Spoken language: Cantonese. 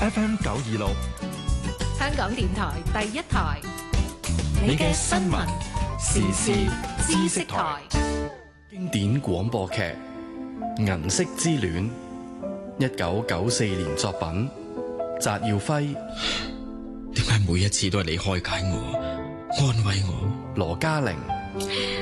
FM 926， 香港電台第一台，你嘅新聞時事知識台。 經典廣播劇《銀色之戀》，1994年作品，翟耀輝。 點解每一次都係你開解我、安慰我？ 羅嘉玲。